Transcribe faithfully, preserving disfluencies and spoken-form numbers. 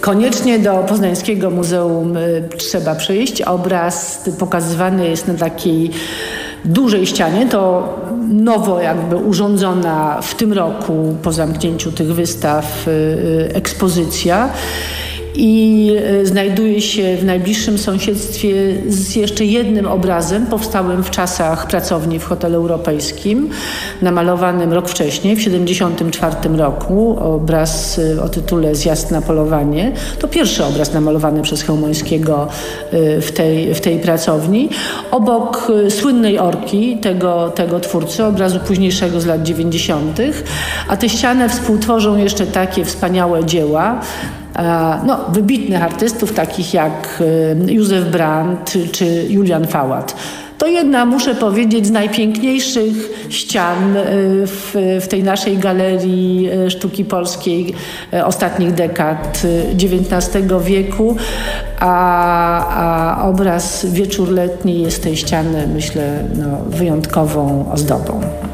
Koniecznie do Poznańskiego Muzeum trzeba przyjść. Obraz pokazywany jest na takiej dużej ścianie. To nowo jakby urządzona w tym roku po zamknięciu tych wystaw ekspozycja. I znajduje się w najbliższym sąsiedztwie z jeszcze jednym obrazem powstałym w czasach pracowni w Hotelu Europejskim, namalowanym rok wcześniej, w siedemdziesiątym czwartym roku. Obraz o tytule Zjazd na polowanie. To pierwszy obraz namalowany przez Chełmońskiego w tej, w tej pracowni. Obok słynnej Orki, tego, tego twórcy, obrazu późniejszego z lat dziewięćdziesiątych. A tę ścianę współtworzą jeszcze takie wspaniałe dzieła, no, wybitnych artystów takich jak Józef Brandt czy Julian Fałat. To jedna, muszę powiedzieć, z najpiękniejszych ścian w, w tej naszej galerii sztuki polskiej ostatnich dekad dziewiętnastego wieku, a, a obraz Wieczór letni jest tej ściany, myślę, no, wyjątkową ozdobą.